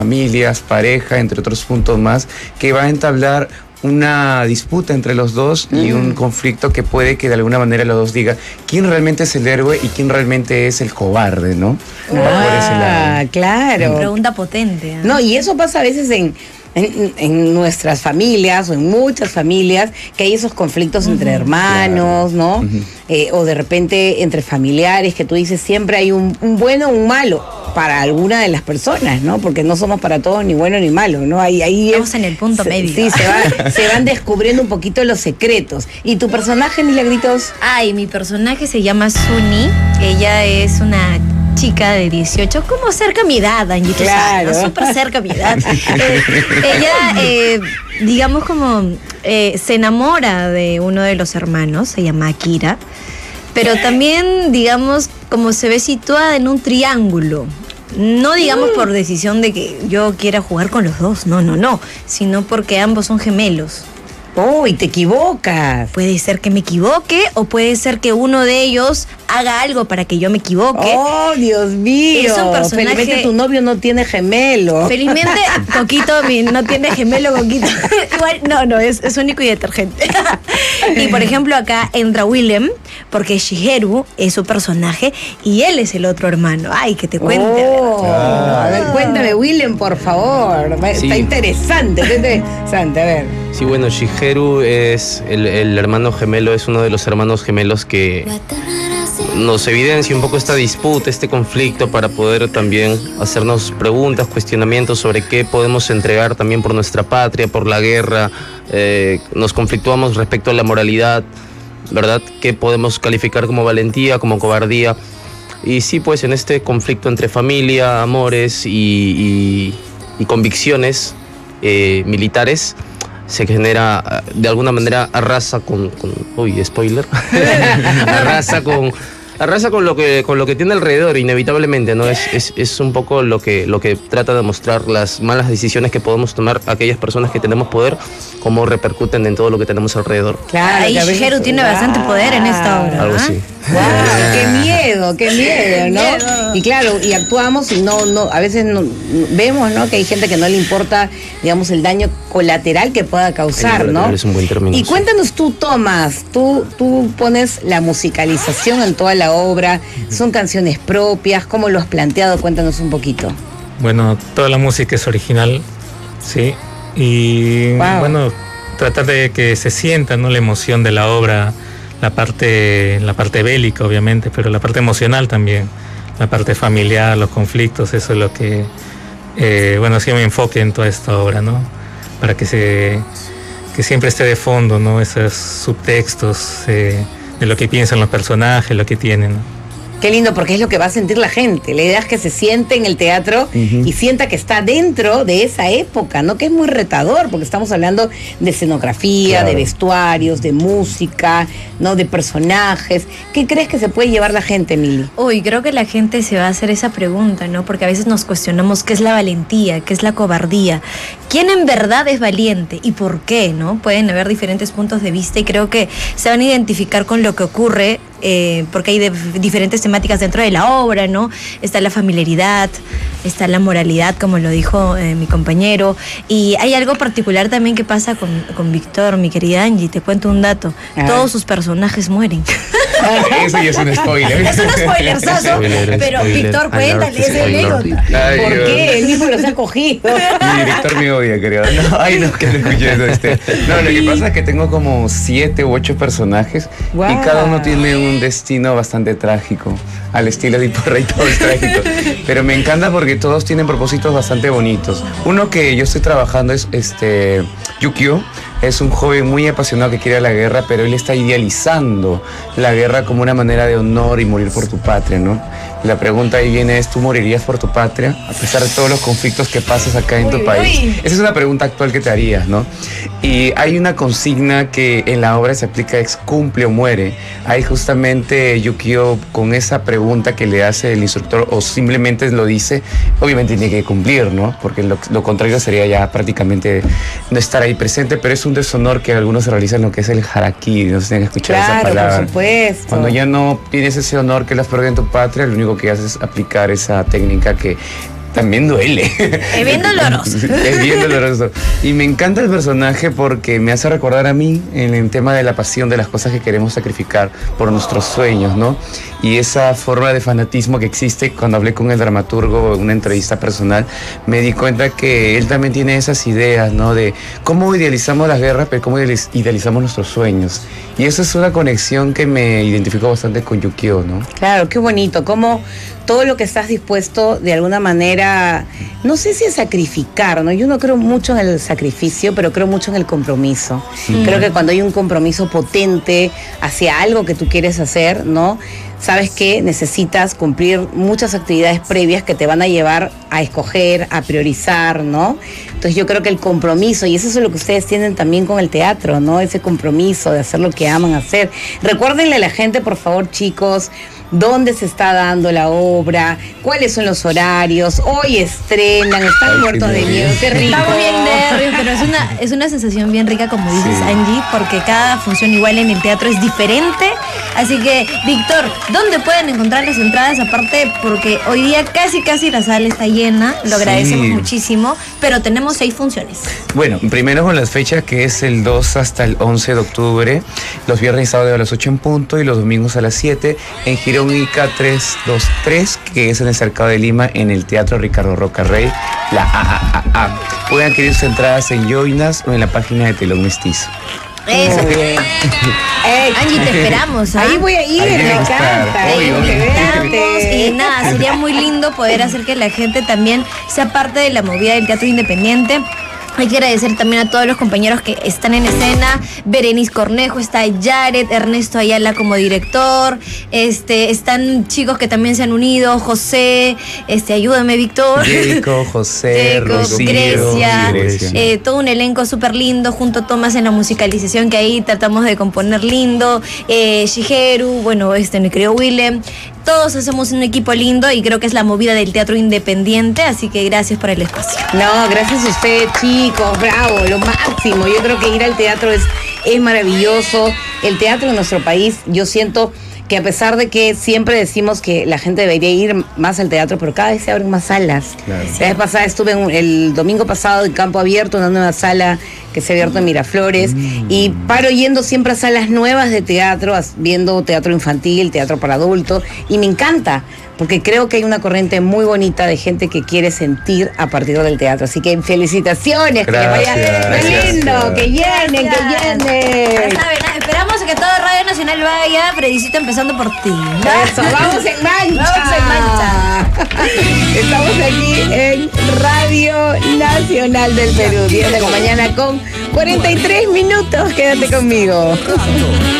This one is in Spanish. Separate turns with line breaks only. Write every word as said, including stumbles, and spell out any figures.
familias, pareja, entre otros puntos más, que va a entablar una disputa entre los dos mm. y un conflicto que puede que de alguna manera los dos digan quién realmente es el héroe y quién realmente es el cobarde, ¿no?
Ah, claro.
Una pregunta potente. ¿eh?
No, y eso pasa a veces en, en, en nuestras familias o en muchas familias, que hay esos conflictos uh-huh. entre hermanos, claro. ¿no? Uh-huh. Eh, o de repente entre familiares, que tú dices siempre hay un, un bueno o un malo para alguna de las personas, ¿no? Porque no somos para todos ni bueno ni malo, ¿no? Ahí, ahí
Estamos
es,
en el punto
se,
medio.
Sí, se, va, se van descubriendo un poquito los secretos. ¿Y tu personaje, Milagritos?
Ay, mi personaje se llama Suni. Ella es una chica de dieciocho, como cerca a mi edad, Angie,
claro.
súper cerca a mi edad. Eh, ella, eh, digamos como, eh, se enamora de uno de los hermanos, se llama Akira, pero también, digamos, como se ve situada en un triángulo. No digamos por decisión de que yo quiera jugar con los dos, no, no, no, sino porque ambos son gemelos.
Oh, y te equivocas.
Puede ser que me equivoque o puede ser que uno de ellos haga algo para que yo me equivoque.
Oh, Dios mío.
Es un personaje...
Felizmente tu novio no tiene gemelo.
Felizmente Coquito no tiene gemelo, Coquito. Igual, no, no, es, es único y detergente. Y por ejemplo acá entra Willem, porque Shigeru es su personaje y él es el otro hermano. Ay, que te cuente.
Oh, ah. A ver, cuéntame, Willem, por favor. Sí. Está interesante, está interesante, a ver.
Sí, bueno, Shigeru es el, el hermano gemelo, es uno de los hermanos gemelos que nos evidencia un poco esta disputa, este conflicto, para poder también hacernos preguntas, cuestionamientos sobre qué podemos entregar también por nuestra patria, por la guerra. Eh, nos conflictuamos respecto a la moralidad, ¿verdad? ¿Qué podemos calificar como valentía, como cobardía? Y sí, pues en este conflicto entre familia, amores y, y, y convicciones eh, militares, se genera, de alguna manera, arrasa con, con uy, spoiler, arrasa con, arrasa con lo que, con lo que tiene alrededor, inevitablemente, ¿no? Es, es, es un poco lo que, lo que trata de mostrar las malas decisiones que podemos tomar aquellas personas que tenemos poder, cómo repercuten en todo lo que tenemos alrededor.
Claro, y Shigeru tiene wow. bastante poder en esta obra.
Algo así.
Wow, qué miedo, qué miedo, ¿no? Miedo. Y claro, y actuamos y no, no, a veces no, vemos, ¿no? Que hay gente que no le importa, digamos, el daño colateral que pueda causar, ¿no?
Es un buen término.
Y cuéntanos tú, Tomás, tú, tú pones la musicalización en toda la obra, son canciones propias, ¿cómo lo has planteado? Cuéntanos un poquito.
Bueno, toda la música es original, sí, y wow. bueno, tratar de que se sienta, ¿no? La emoción de la obra. La parte, la parte bélica, obviamente, pero la parte emocional también, la parte familiar, los conflictos, eso es lo que, eh, bueno, ha sido mi enfoque en toda esta obra, ¿no? Para que se, que siempre esté de fondo, ¿no? Esos subtextos eh, de lo que piensan los personajes, lo que tienen, ¿no?
Qué lindo, porque es lo que va a sentir la gente. La idea es que se siente en el teatro uh-huh. y sienta que está dentro de esa época, ¿no? Que es muy retador, porque estamos hablando de escenografía, claro. de vestuarios, de música, ¿no? De personajes. ¿Qué crees que se puede llevar la gente, Mili?
Uy, creo que la gente se va a hacer esa pregunta, ¿no? Porque a veces nos cuestionamos qué es la valentía, qué es la cobardía, quién en verdad es valiente y por qué, ¿no? Pueden haber diferentes puntos de vista y creo que se van a identificar con lo que ocurre. Eh, porque hay de, diferentes temáticas dentro de la obra, ¿no? Está la familiaridad, está la moralidad, como lo dijo eh, mi compañero, y hay algo particular también que pasa con, con Víctor, mi querida Angie, te cuento un dato, ah. todos sus personajes mueren.
Eso ya es un spoiler.
Es un spoilerzazo, pero spoiler. Víctor, cuéntale ese anécdota.
¿Por qué? El mismo los ha cogido.
Mi director me odia, creo. No, ay, no, que no escuché eso. Este. No, lo que pasa es que tengo como siete u ocho personajes wow. y cada uno tiene un un destino bastante trágico, al estilo de Porra y todo es trágico, pero me encanta porque todos tienen propósitos bastante bonitos. Uno que yo estoy trabajando es este Yukio, es un joven muy apasionado que quiere la guerra, pero él está idealizando la guerra como una manera de honor y morir por tu patria, ¿no? La pregunta ahí viene es, ¿tú morirías por tu patria a pesar de todos los conflictos que pasas acá en uy, tu país? Uy. Esa es una pregunta actual que te harías, ¿no? Y hay una consigna que en la obra se aplica, es cumple o muere. Ahí justamente Yukio, con esa pregunta que le hace el instructor, o simplemente lo dice, obviamente tiene que cumplir, ¿no? Porque lo, lo contrario sería ya prácticamente no estar ahí presente, pero es un deshonor que algunos realizan lo que es el harakiri, no se tienen que escuchar
claro,
esa palabra.
Por supuesto.
Cuando ya no tienes ese honor que le has perdido en tu patria, lo único que haces es aplicar esa técnica que también duele.
Es bien doloroso.
Es bien doloroso. Y me encanta el personaje porque me hace recordar a mí en el tema de la pasión, de las cosas que queremos sacrificar por nuestros sueños, ¿no? Y esa forma de fanatismo que existe. Cuando hablé con el dramaturgo en una entrevista personal, me di cuenta que él también tiene esas ideas, ¿no? De cómo idealizamos las guerras, pero cómo idealizamos nuestros sueños. Y eso es una conexión que me identificó bastante con Yukio, ¿no?
Claro, qué bonito. Cómo todo lo que estás dispuesto de alguna manera, no sé si es sacrificar, ¿no? Yo no creo mucho en el sacrificio, pero creo mucho en el compromiso. Sí. Creo que cuando hay un compromiso potente hacia algo que tú quieres hacer, ¿no? Sabes que necesitas cumplir muchas actividades previas que te van a llevar a escoger, a priorizar, ¿no? Entonces yo creo que el compromiso, y eso es lo que ustedes tienen también con el teatro, ¿no? Ese compromiso de hacer lo que aman hacer. Recuérdenle a la gente, por favor, chicos, dónde se está dando la obra, cuáles son los horarios, hoy estrenan, están Ay, muertos de miedo, qué rico.
Estamos bien nervios, pero es una, es una sensación bien rica, como dices, sí. Angie, porque cada función igual en el teatro es diferente. Así que, Víctor, ¿dónde pueden encontrar las entradas? Aparte, porque hoy día casi casi la sala está llena, lo agradecemos sí. muchísimo, pero tenemos seis funciones.
Bueno, primero con las fechas, que es el dos hasta el once de octubre, los viernes y sábados a las ocho en punto y los domingos a las siete, en Girón I C A trescientos veintitrés, que es en el Cercado de Lima, en el Teatro Ricardo Roca Rey, la A A A A. Pueden adquirir sus entradas en Joinas o en la página de Telón Mestizo.
Eso. Hey, Angie, te esperamos. ¿eh?
Ahí voy a ir, me encanta.
Y nada, sería muy lindo poder hacer que la gente también sea parte de la movida del teatro independiente. Hay que agradecer también a todos los compañeros que están en escena. Berenice Cornejo, está Jared, Ernesto Ayala como director, este, están chicos que también se han unido, José, este, ayúdame, Víctor.
Diego, José,
Diego,
Rocío,
Grecia,
Grecia.
Eh, todo un elenco súper lindo, junto a Tomás en la musicalización, que ahí tratamos de componer lindo, eh, Shigeru, bueno, este, mi querido Willem. Todos hacemos un equipo lindo y creo que es la movida del teatro independiente, así que gracias por el espacio.
No, gracias a usted, chicos, bravo, lo máximo. Yo creo que ir al teatro es, es maravilloso. El teatro en nuestro país, yo siento que a pesar de que siempre decimos que la gente debería ir más al teatro, pero cada vez se abren más salas. Claro. La vez pasada estuve en, el domingo pasado en Campo Abierto, en una nueva sala que se ha abierto en Miraflores, mm. y paro yendo siempre a salas nuevas de teatro, viendo teatro infantil, teatro para adultos, y me encanta, porque creo que hay una corriente muy bonita de gente que quiere sentir a partir del teatro. Así que felicitaciones,
gracias,
que vaya muy lindo,
gracias.
que llenen, que llenen.
Ya saben, esperamos que todo Radio Nacional vaya. Fredicito, empezando por ti.
Eso, vamos en mancha.
Vamos en mancha.
Estamos aquí en Radio Nacional del Perú, diez de la mañana con cuarenta y tres minutos. Quédate conmigo.